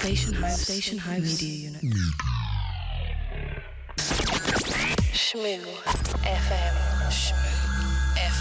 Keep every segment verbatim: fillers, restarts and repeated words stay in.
Station House. Station House Media Unit. Shmoo F M. Shmoo F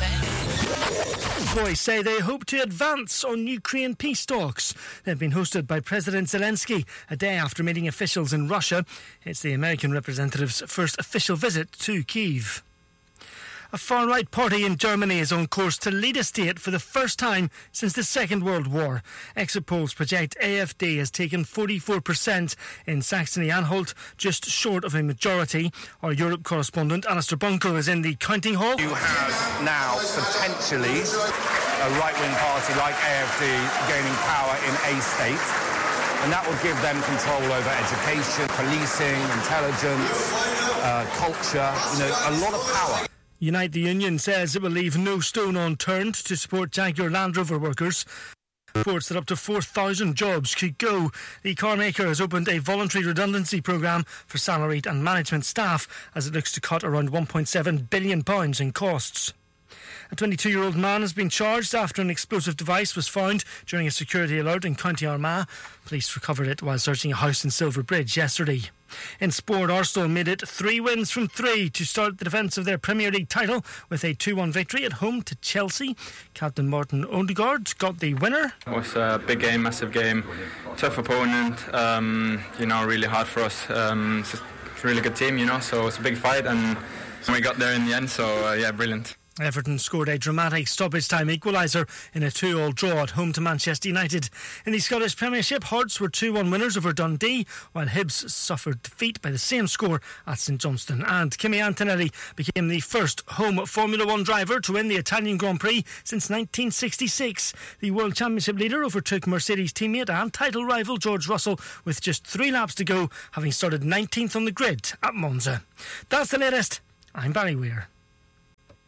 M. Boys say they hope to advance on Ukraine peace talks. They've been hosted by President Zelensky a day after meeting officials in Russia. It's the American representative's first official visit to Kyiv. A far-right party in Germany is on course to lead a state for the first time since the Second World War. Exit polls project A F D has taken forty-four percent in Saxony-Anhalt, just short of a majority. Our Europe correspondent Alistair Bunkle is in the counting hall. You have now potentially a right-wing party like A F D gaining power in a state, and that will give them control over education, policing, intelligence, uh, culture, you know, a lot of power. Unite the Union says it will leave no stone unturned to support Jaguar Land Rover workers. Reports that up to four thousand jobs could go. The car maker has opened a voluntary redundancy programme for salaried and management staff as it looks to cut around one point seven billion pounds in costs. A twenty-two-year-old man has been charged after an explosive device was found during a security alert in County Armagh. Police recovered it while searching a house in Silverbridge yesterday. In sport, Arsenal made it three wins from three to start the defence of their Premier League title with a two one victory at home to Chelsea. Captain Martin Odegaard got the winner. It was a big game, massive game, tough opponent, um, you know, really hard for us. Um, it's a really good team, you know, so it's a big fight and we got there in the end, so uh, yeah, brilliant. Everton scored a dramatic stoppage-time equaliser in a two-all draw at home to Manchester United. In the Scottish Premiership, Hearts were two one winners over Dundee, while Hibs suffered defeat by the same score at St Johnstone. And Kimi Antonelli became the first home Formula One driver to win the Italian Grand Prix since nineteen sixty-six. The World Championship leader overtook Mercedes teammate and title rival George Russell with just three laps to go, having started nineteenth on the grid at Monza. That's the latest. I'm Barry Weir.